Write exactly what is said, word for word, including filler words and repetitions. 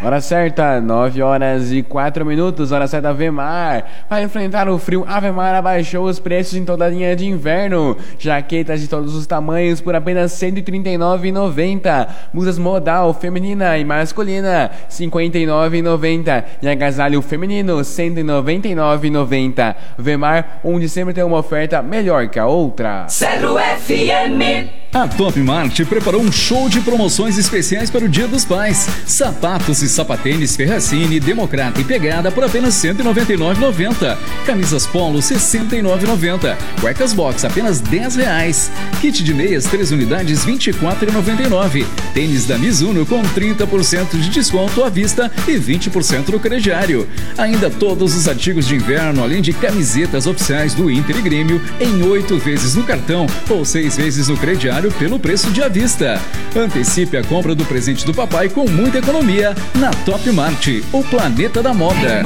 Hora certa, nove horas e quatro minutos, hora certa Vemar. Para enfrentar o frio, a Vemar abaixou os preços em toda a linha de inverno. Jaquetas de todos os tamanhos por apenas cento e trinta e nove reais e noventa centavos. Blusas modal, feminina e masculina, cinquenta e nove reais e noventa centavos. E agasalho feminino, cento e noventa e nove reais e noventa centavos. Vemar, onde sempre tem uma oferta melhor que a outra. Zero F M. A Top Mart preparou um show de promoções especiais para o Dia dos Pais. Sapatos e sapatênis Ferracini, Democrata e Pegada por apenas cento e noventa e nove reais e noventa centavos. Camisas Polo, sessenta e nove reais e noventa centavos. Cuecas Box, apenas dez reais. Kit de meias, três unidades, vinte e quatro reais e noventa e nove centavos. Tênis da Mizuno com trinta por cento de desconto à vista e vinte por cento no crediário. Ainda todos os artigos de inverno, além de camisetas oficiais do Inter e Grêmio em oito vezes no cartão ou seis vezes no crediário pelo preço de à vista. Antecipe a compra do presente do papai com muita economia na Top Mart, o planeta da moda.